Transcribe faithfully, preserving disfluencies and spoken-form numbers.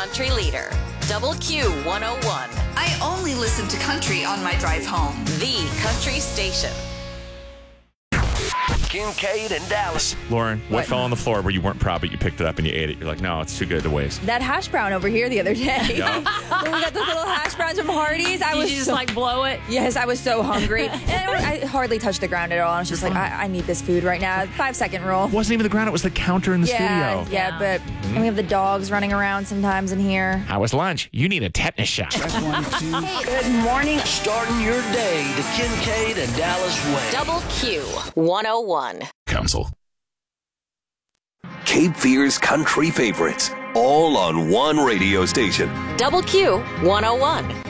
country leader. Double Q one oh one. I only listen to country on my drive home. The country station. Kincaid and Dallas. Lauren, what, What? fell on the floor where you weren't proud, but you picked it up and you ate it? You're like, no, it's too good to waste. That hash brown over here the other day. Yeah. When we got those little hash browns from Hardee's, I Did was you just so, like blow it? yes, I was so hungry. And I hardly touched the ground at all. I was just like, I, I need this food right now. Five second rule. It wasn't even the ground, it was the counter in the yeah, studio. yeah, but and we have the dogs running around sometimes in here. How was lunch? You need a tetanus shot. Good morning. Starting your day the Kincaid and Dallas way. Double Q one oh one. Council. Cape Fear's country favorites, all on one radio station. Double Q one oh one.